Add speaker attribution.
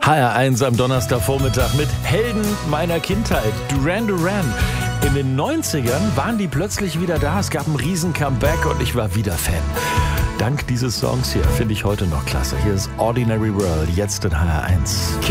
Speaker 1: HR1 am Donnerstagvormittag mit Helden meiner Kindheit, Duran Duran. In den 90ern waren die plötzlich wieder da, es gab ein riesen Comeback und ich war wieder Fan. Dank dieses Songs hier finde ich heute noch klasse. Hier ist Ordinary World, jetzt in HR1.